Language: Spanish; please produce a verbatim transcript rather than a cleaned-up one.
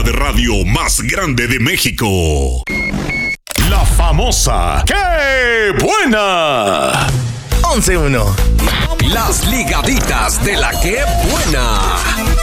de radio más grande de México. La famosa ¡Qué buena! once uno. Las ligaditas de la Qué buena.